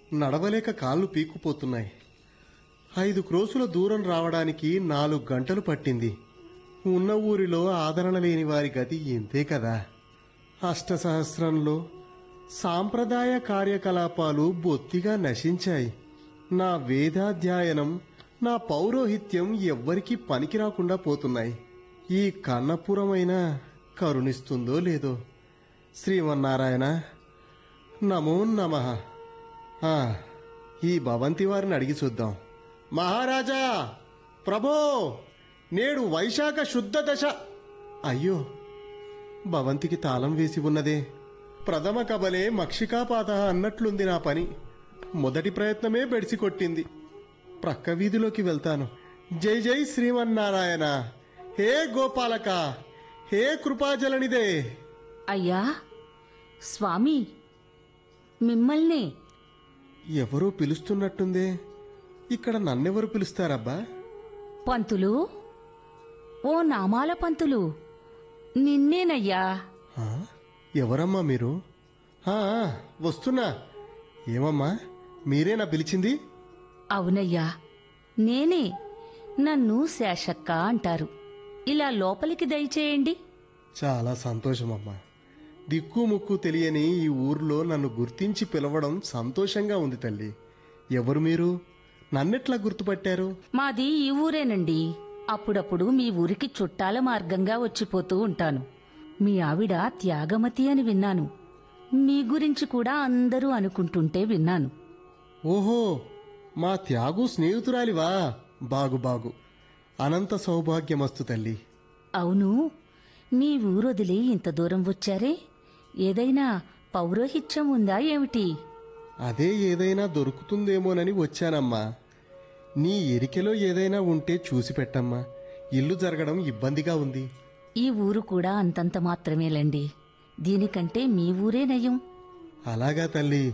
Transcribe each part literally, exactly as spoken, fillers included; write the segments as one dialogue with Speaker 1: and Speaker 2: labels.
Speaker 1: నడవలేక కాళ్ళు పీక్కుపోతున్నాయి. ఐదు క్రోసుల దూరం రావడానికి నాలుగు గంటలు పట్టింది. ఉన్న ఊరిలో ఆదరణ లేని వారి గతి ఇంతే కదా. అష్టసహస్రంలో సాంప్రదాయ కార్యకలాపాలు బొత్తిగా నశించాయి. నా వేదాధ్యయనం, నా పౌరోహిత్యం ఎవ్వరికీ పనికి రాకుండా పోతున్నాయి. ఈ కన్నపురమైనా కరుణిస్తుందో లేదో. శ్రీమన్నారాయణ, నమో నమః. ఈ భవంతి వారిని అడిగి చూద్దాం. మహారాజా, ప్రభో, నేడు వైశాఖ శుద్ధ దశ. అయ్యో, భవంతికి తాళం వేసి ఉన్నదే. ప్రథమ కబలే మక్షికాపాత అన్నట్లుంది నా పని. మొదటి ప్రయత్నమే బెడిసి కొట్టింది. ప్రక్క వీధిలోకి వెళ్తాను. జై జై శ్రీమన్నారాయణ. హే గోపాలక, హే కృపాజలనిదే.
Speaker 2: అయ్యా స్వామి, మిమ్మల్ని
Speaker 1: ఎవరో పిలుస్తున్నట్టుందే. ఇక్కడ నన్నెవరు పిలుస్తారబ్బా?
Speaker 2: పంతులు, ఓ నామాల పంతులు, నిన్నేనయ్యా.
Speaker 1: ఎవరమ్మా మీరు? వస్తున్నా. ఏమమ్మా, మీరేనా పిలిచింది?
Speaker 2: అవునయ్యా, నేనే. నన్ను శేషక్క అంటారు. ఇలా లోపలికి దయచేయండి.
Speaker 1: చాలా సంతోషమమ్మా. దిక్కు ముక్కు తెలియని ఈ ఊర్లో నన్ను గుర్తించి పిలవడం సంతోషంగా ఉంది తల్లి. ఎవరు మీరు? నన్నెట్లా గుర్తుపట్టారు?
Speaker 2: మాది ఈ ఊరేనండి. అప్పుడప్పుడు మీ ఊరికి చుట్టాల మార్గంగా వచ్చిపోతూ ఉంటాను. మీ ఆవిడ త్యాగమతి అని విన్నాను. మీ గురించి కూడా అందరూ అనుకుంటుంటే విన్నాను.
Speaker 1: ఓహో, మా త్యాగు స్నేహితురాలివా? బాగు బాగు. అనంత సౌభాగ్యమస్తు తల్లి.
Speaker 2: అవును, మీ ఊరొదిలి ఇంత దూరం వచ్చారే, ఏదైనా పౌరోహిత్యం ఉందా ఏమిటి?
Speaker 1: అదే ఏదైనా దొరుకుతుందేమోనని వచ్చానమ్మా. నీ ఎరికెలో ఏదైనా ఉంటే చూసి పెట్టమ్మా. ఇల్లు జరగడం ఇబ్బందిగా ఉంది.
Speaker 2: ఈ ఊరు కూడా అంతంత మాత్రమేలండి. దీనికంటే మీ ఊరే నయం.
Speaker 1: అలాగా తల్లి,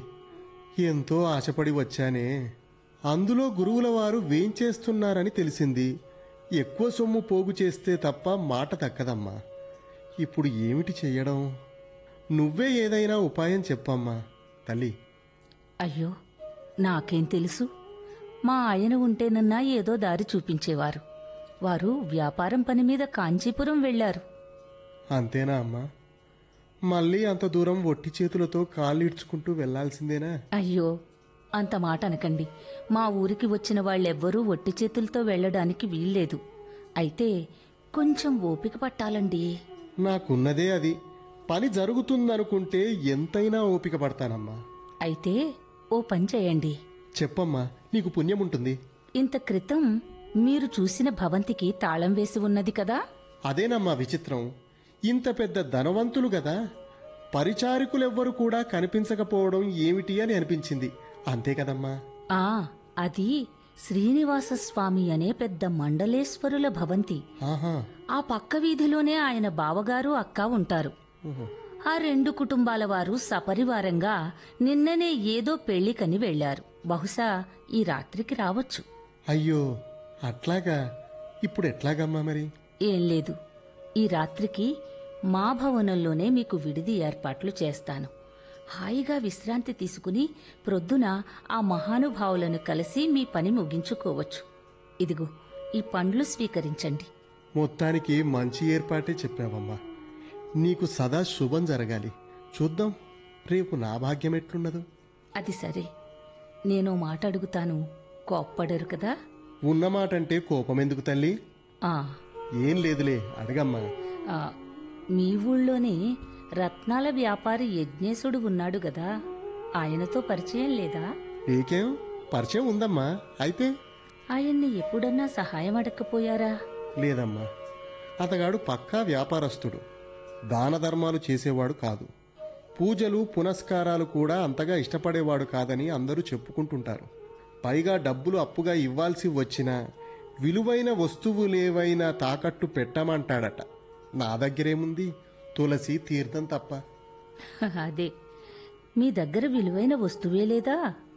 Speaker 1: ఎంతో ఆశపడి వచ్చానే. అందులో గురువుల వారు వేంచేస్తున్నారని తెలిసింది. ఎక్కువ సొమ్ము పోగు చేస్తే తప్ప మాట దక్కదమ్మా. ఇప్పుడు ఏమిటి చెయ్యడం? నువ్వే ఏదైనా ఉపాయం చెప్పమ్మా తల్లి.
Speaker 2: అయ్యో, నాకేం తెలుసు. మా ఆయన ఉంటేనన్నా ఏదో దారి చూపించేవారు. వారు వ్యాపారం పని మీద కాంచీపురం వెళ్లారు.
Speaker 1: అంతేనా అమ్మా? మళ్ళీ అంత దూరం ఒట్టి చేతులతో కాళ్ళీడ్చుకుంటూ వెళ్లాల్సిందేనా?
Speaker 2: అయ్యో, అంత మాట అనకండి. మా ఊరికి వచ్చిన వాళ్ళెవ్వరూ ఒట్టి చేతులతో వెళ్లడానికి వీల్లేదు. అయితే కొంచెం ఓపిక పట్టాలండి.
Speaker 1: నాకున్నదే అది. పని జరుగుతుందనుకుంటే ఎంతైనా ఓపిక పడతానమ్మా.
Speaker 2: అయితే ఓ పని చేయండి.
Speaker 1: చెప్పమ్మా, నీకు పుణ్యముంటుంది.
Speaker 2: ఇంత క్రితం మీరు చూసిన భవంతికి తాళం వేసి ఉన్నది కదా?
Speaker 1: అదేనమ్మా విచిత్రం. ఇంత పెద్ద ధనవంతులు గదా, పరిచారికులెవ్వరు కూడా కనిపించకపోవడం ఏమిటి అని అనిపించింది. అంతే కదమ్మా?
Speaker 2: ఆ అది శ్రీనివాస స్వామి అనే పెద్ద మండలేశ్వరుల భవంతి. ఆ పక్క వీధిలోనే ఆయన బావగారు, అక్క ఉంటారు. ఆ రెండు కుటుంబాల వారు సపరివారంగా నిన్ననే ఏదో పెళ్లికని వెళ్లారు. బహుశా ఈ రాత్రికి రావచ్చు.
Speaker 1: అయ్యో, అట్లాగా? ఇప్పుడు ఎట్లాగమ్మా మరి?
Speaker 2: ఏం లేదు, ఈ రాత్రికి మా భవనంలోనే మీకు విడిది ఏర్పాట్లు చేస్తాను. హాయిగా విశ్రాంతి తీసుకుని ప్రొద్దున ఆ మహానుభావులను కలిసి మీ పని ముగించుకోవచ్చు. ఇదిగో, ఈ పండ్లు స్వీకరించండి.
Speaker 1: మొత్తానికి మంచి ఏర్పాటే చెప్పావమ్మా. నీకు సదా శుభం జరగాలి. చూద్దాం రేపు నా భాగ్యం ఎట్లున్నదో.
Speaker 2: అది సరే, నేను మాట అడుగుతాను, కోప్పడరు కదా?
Speaker 1: ఉన్నమాటంటే కోపమెందుకు తల్లి?
Speaker 2: ఆ
Speaker 1: ఏం లేదులే, అడగమ్మా.
Speaker 2: మీ ఊళ్ళోనే రత్నాల వ్యాపారి యజ్ఞేశుడు ఉన్నాడు గదా, ఆయనతో పరిచయం లేదా?
Speaker 1: ఏకేం, పరిచయం ఉందమ్మా. అయితే
Speaker 2: ఆయన్ని ఎప్పుడన్నా సహాయం అడగకపోయారా?
Speaker 1: లేదమ్మా. అతగాడు పక్కా వ్యాపారస్తుడు. దాన ధర్మాలు చేసేవాడు కాదు. పూజలు పునస్కారాలు కూడా అంతగా ఇష్టపడేవాడు కాదని అందరూ చెప్పుకుంటుంటారు. పైగా డబ్బులు అప్పుగా ఇవ్వాల్సి వచ్చినా విలువైన వస్తువులేవైనా తాకట్టు పెట్టమంటాడట. నా దగ్గరేముంది, తులసి తీర్థం తప్ప.
Speaker 2: అదే, మీ దగ్గర విలువైన వస్తువే లేదా?